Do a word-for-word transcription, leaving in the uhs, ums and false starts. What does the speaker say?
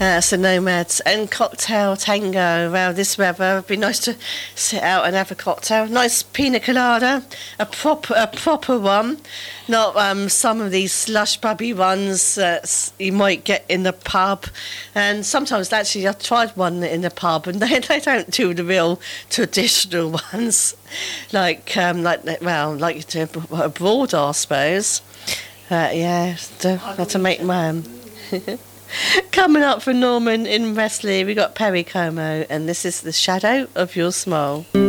Uh, so nomads and cocktail tango. Well, this weather it'd be nice to sit out and have a cocktail. Nice pina colada, a proper a proper one, not um, some of these slush bubby ones that you might get in the pub. And sometimes actually I've tried one in the pub and they, they don't do the real traditional ones, like um, like well like abroad, I suppose. Uh, yeah, to, got to make mine. Coming up for Norman in Wesley, we got Perry Como, and this is The Shadow of Your Smile.